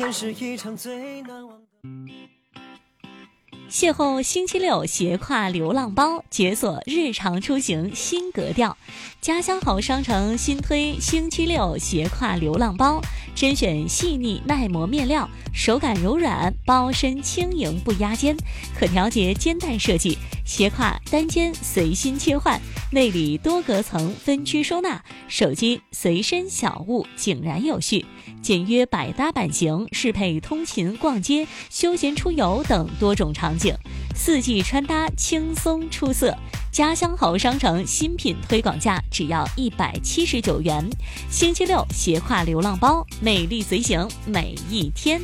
真是一场最难忘的。 邂逅星期六斜挎流浪包，解锁日常出行新格调。家乡好商城新推星期六斜挎流浪包，甄选细腻耐磨面料，手感柔软，包身轻盈不压肩，可调节肩带设计，斜挎单肩随心切换，内里多隔层分区收纳，手机随身小物井然有序，简约百搭版型，适配通勤、逛街、休闲出游等多种场景，四季穿搭轻松出色。家乡好商城新品推广价只要179元，星期六斜挎流浪包，美丽随行每一天。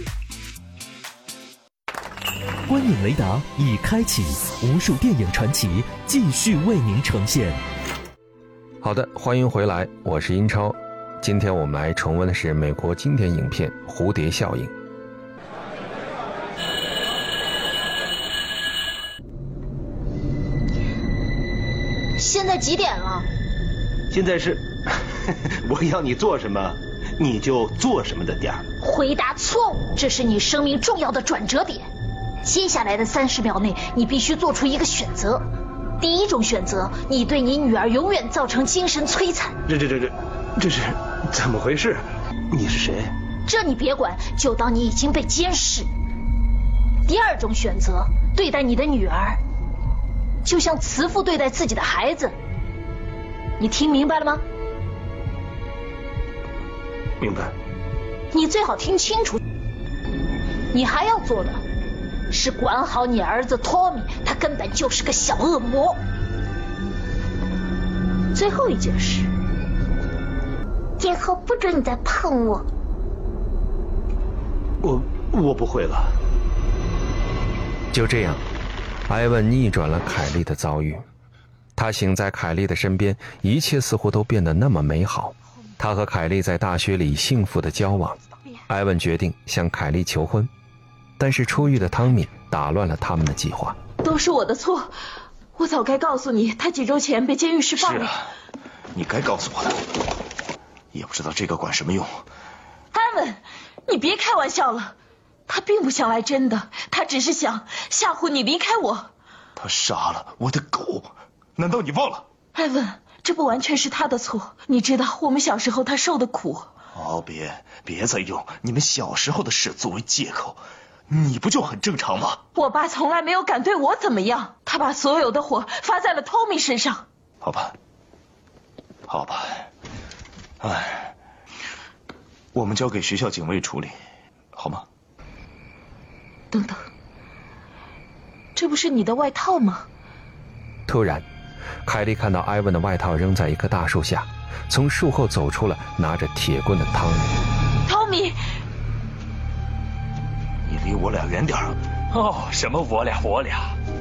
观影雷达已开启，无数电影传奇继续为您呈现。 好的，欢迎回来，我是英超。今天我们来重温的是美国经典影片《蝴蝶效应》。 现在几点了？ 现在是我要你做什么你就做什么的点儿。 回答错误，这是你生命重要的转折点。接下来的30秒内，你必须做出一个选择。第一种选择，你对你女儿永远造成精神摧残。 这是怎么回事？你是谁？ 这你别管，就当你已经被监视。第二种选择，对待你的女儿就像慈父对待自己的孩子。你听明白了吗？ 明白。 你最好听清楚。你还要做的是管好你儿子托米，他根本就是个小恶魔。最后一件事，以后不准你再碰我。 我不会了。 就这样，埃文逆转了凯莉的遭遇。他醒在凯莉的身边，一切似乎都变得那么美好。他和凯莉在大学里幸福的交往。埃文决定向凯莉求婚，但是出狱的汤米打乱了他们的计划。 都是我的错，我早该告诉你，他几周前被监狱释放了。 是啊，你该告诉我的，也不知道这个管什么用。 埃文，你别开玩笑了，他并不想来真的，他只是想吓唬你离开我。 他杀了我的狗，难道你忘了？ 埃文，这不完全是他的错，你知道我们小时候他受的苦。 哦，别再用你们小时候的事作为借口，你不就很正常吗？ 我爸从来没有敢对我怎么样，他把所有的火发在了 Tommy 身上。 好吧，哎，我们交给学校警卫处理，好吗？ 等等，这不是你的外套吗？ 突然，凯莉看到埃文的外套扔在一棵大树下，从树后走出了拿着铁棍的汤米。 汤米， 你离我俩远点儿。 哦，什么我俩？